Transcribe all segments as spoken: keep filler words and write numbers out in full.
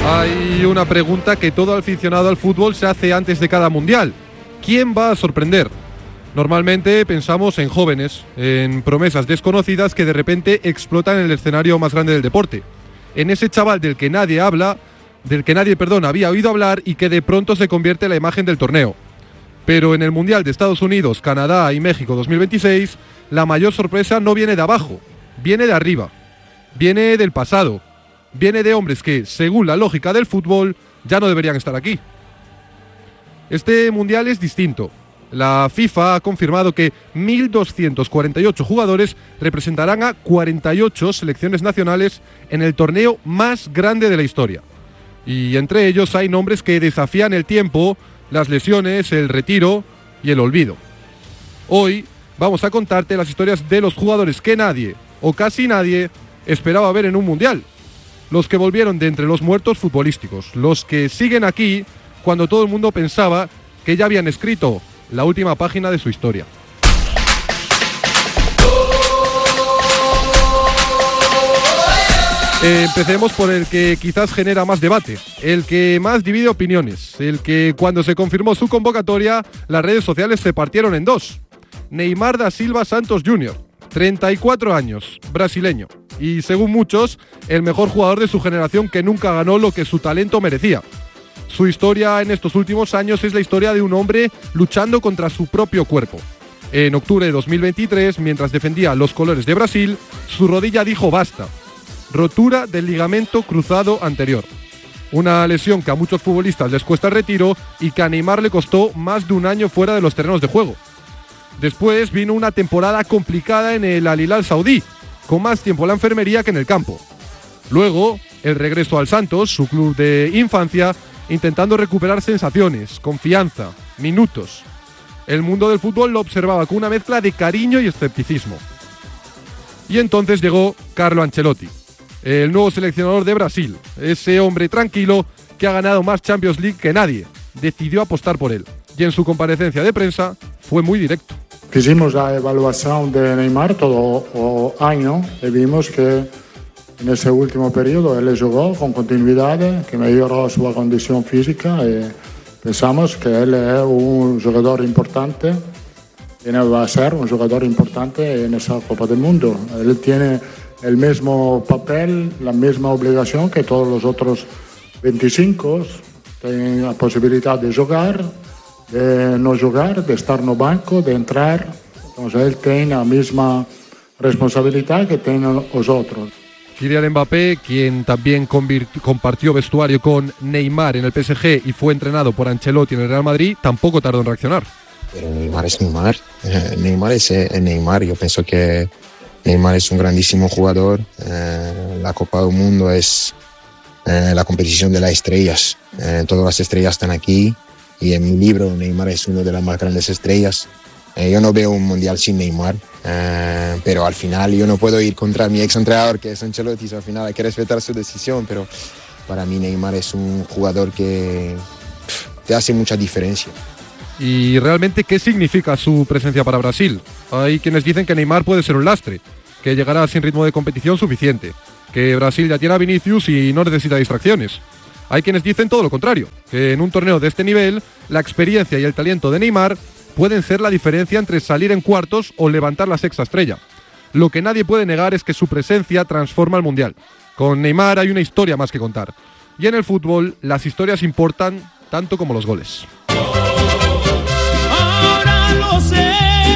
Hay una pregunta que todo aficionado al fútbol se hace antes de cada mundial. ¿Quién va a sorprender? Normalmente pensamos en jóvenes, en promesas desconocidas que de repente explotan en el escenario más grande del deporte. En ese chaval del que nadie habla, del que nadie, perdón, había oído hablar y que de pronto se convierte en la imagen del torneo. Pero en el Mundial de Estados Unidos, Canadá y México dos mil veintiséis, la mayor sorpresa no viene de abajo, viene de arriba, viene del pasado, viene de hombres que, según la lógica del fútbol, ya no deberían estar aquí. Este Mundial es distinto. La FIFA ha confirmado que mil doscientos cuarenta y ocho jugadores representarán a cuarenta y ocho selecciones nacionales en el torneo más grande de la historia. Y entre ellos hay nombres que desafían el tiempo, las lesiones, el retiro y el olvido. Hoy vamos a contarte las historias de los jugadores que nadie, o casi nadie, esperaba ver en un mundial. Los que volvieron de entre los muertos futbolísticos, los que siguen aquí cuando todo el mundo pensaba que ya habían escrito la última página de su historia. Eh, empecemos por el que quizás genera más debate, el que más divide opiniones, el que cuando se confirmó su convocatoria las redes sociales se partieron en dos. Neymar da Silva Santos junior, treinta y cuatro años, brasileño, y según muchos, el mejor jugador de su generación que nunca ganó lo que su talento merecía. Su historia en estos últimos años es la historia de un hombre luchando contra su propio cuerpo. En octubre de dos mil veintitrés, mientras defendía los colores de Brasil, su rodilla dijo basta. Rotura del ligamento cruzado anterior. Una lesión que a muchos futbolistas les cuesta el retiro y que a Neymar le costó más de un año fuera de los terrenos de juego. Después vino una temporada complicada en el Al Hilal saudí, con más tiempo en la enfermería que en el campo. Luego, el regreso al Santos, su club de infancia, intentando recuperar sensaciones, confianza, minutos. El mundo del fútbol lo observaba con una mezcla de cariño y escepticismo. Y entonces llegó Carlo Ancelotti, el nuevo seleccionador de Brasil, ese hombre tranquilo que ha ganado más Champions League que nadie. Decidió apostar por él y en su comparecencia de prensa fue muy directo. Hicimos la evaluación de Neymar todo el año y vimos que en ese último periodo él jugó con continuidad, que mejoró su condición física y pensamos que él es un jugador importante y va a ser un jugador importante en esa Copa del Mundo. Él tiene el mismo papel, la misma obligación que todos los otros veinticinco. Tienen la posibilidad de jugar, de no jugar, de estar en el banco, de entrar. Entonces él tiene la misma responsabilidad que tienen los otros. Kylian Mbappé, quien también compartió vestuario con Neymar en el P S G y fue entrenado por Ancelotti en el Real Madrid, tampoco tardó en reaccionar. Pero Neymar es Neymar, eh, Neymar es eh, Neymar. Yo pienso que Neymar es un grandísimo jugador. Eh, la Copa del Mundo es eh, la competición de las estrellas. Eh, todas las estrellas están aquí y en mi libro Neymar es una de las más grandes estrellas. Eh, yo no veo un mundial sin Neymar, eh, pero al final yo no puedo ir contra mi ex entrenador que es Ancelotti. Al final hay que respetar su decisión, pero para mí Neymar es un jugador que pff, te hace mucha diferencia. ¿Y realmente qué significa su presencia para Brasil? Hay quienes dicen que Neymar puede ser un lastre, que llegará sin ritmo de competición suficiente, que Brasil ya tiene a Vinicius y no necesita distracciones. Hay quienes dicen todo lo contrario, que en un torneo de este nivel, la experiencia y el talento de Neymar pueden ser la diferencia entre salir en cuartos o levantar la sexta estrella. Lo que nadie puede negar es que su presencia transforma el Mundial. Con Neymar hay una historia más que contar. Y en el fútbol, las historias importan tanto como los goles. Ahora lo sé,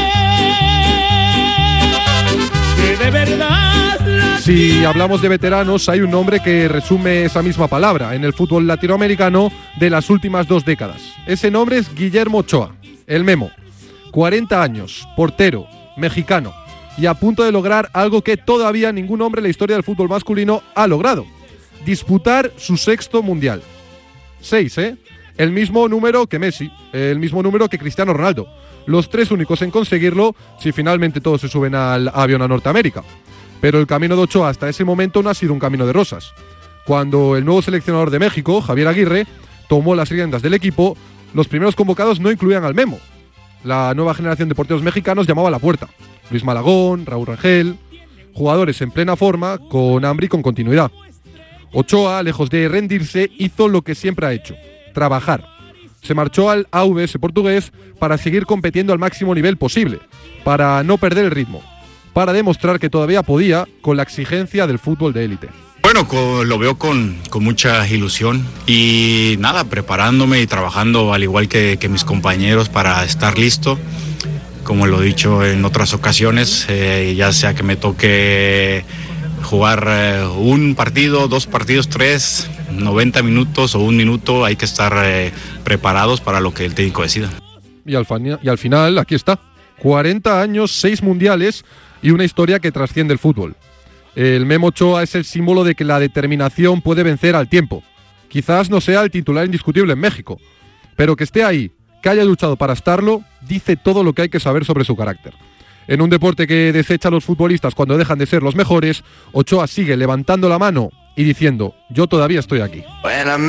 que de verdad... Si hablamos de veteranos, hay un nombre que resume esa misma palabra en el fútbol latinoamericano de las últimas dos décadas. Ese nombre es Guillermo Ochoa, el Memo. cuarenta años, portero, mexicano, y a punto de lograr algo que todavía ningún hombre en la historia del fútbol masculino ha logrado: disputar su sexto mundial. Seis, ¿eh? El mismo número que Messi, el mismo número que Cristiano Ronaldo. Los tres únicos en conseguirlo si finalmente todos se suben al avión a Norteamérica. Pero el camino de Ochoa hasta ese momento no ha sido un camino de rosas. Cuando el nuevo seleccionador de México, Javier Aguirre, tomó las riendas del equipo, los primeros convocados no incluían al Memo. La nueva generación de porteros mexicanos llamaba a la puerta. Luis Malagón, Raúl Rangel, jugadores en plena forma, con hambre y con continuidad. Ochoa, lejos de rendirse, hizo lo que siempre ha hecho: trabajar. Se marchó al A V S portugués para seguir compitiendo al máximo nivel posible, para no perder el ritmo, para demostrar que todavía podía con la exigencia del fútbol de élite. Bueno, con, lo veo con, con mucha ilusión y nada, preparándome y trabajando al igual que, que mis compañeros para estar listo. Como lo he dicho en otras ocasiones, eh, ya sea que me toque jugar eh, un partido, dos partidos, tres, noventa minutos o un minuto, hay que estar eh, preparados para lo que el técnico decida. Y al, fan, y al final, aquí está, cuarenta años, seis mundiales y una historia que trasciende el fútbol. El Memo Ochoa es el símbolo de que la determinación puede vencer al tiempo. Quizás no sea el titular indiscutible en México, pero que esté ahí, que haya luchado para estarlo, dice todo lo que hay que saber sobre su carácter. En un deporte que desecha a los futbolistas cuando dejan de ser los mejores, Ochoa sigue levantando la mano y diciendo: yo todavía estoy aquí.